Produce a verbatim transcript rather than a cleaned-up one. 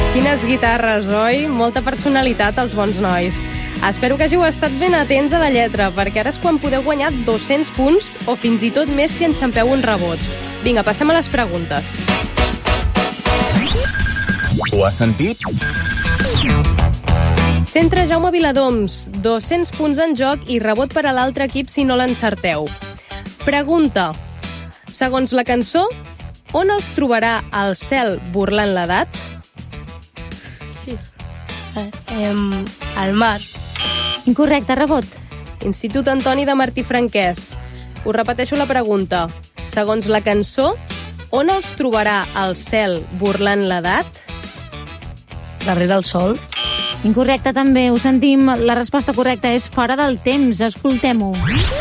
Quines guitarres, oi? Molta personalitat als bons nois. Espero que hàgiu estat ben atents a la lletra, perquè ara és quan podeu guanyar dos-cents punts o fins i tot més si enxampeu un rebot. Vinga, passem a les preguntes. Ho has sentit? Centre Jaume Viladoms, dos-cents punts en joc i rebot per a l'altre equip si no l'encerteu. Pregunta. Segons la cançó, on els trobarà el cel burlant l'edat? Sí. Eh, al mar. Incorrecte, rebot. Institut Antoni de Martí Franquès. Us repeteixo la pregunta. Segons la cançó, on els trobarà el cel burlant l'edat? Darrere el sol. Incorrecte també, ho sentim. La resposta correcta és fora del temps. Escoltem-ho.